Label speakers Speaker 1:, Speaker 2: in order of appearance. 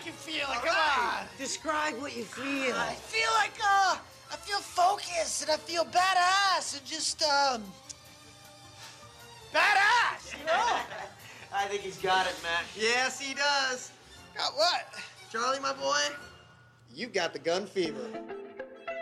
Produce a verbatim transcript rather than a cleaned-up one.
Speaker 1: you feeling?
Speaker 2: All
Speaker 1: Come
Speaker 2: right.
Speaker 1: on.
Speaker 2: Describe what you feel.
Speaker 1: I feel like, uh, I feel focused and I feel badass and just, um, badass, you know?
Speaker 2: I think he's got it, Mac.
Speaker 3: Yes, he does.
Speaker 1: Got what?
Speaker 3: Charlie, my boy, you've got the gun fever.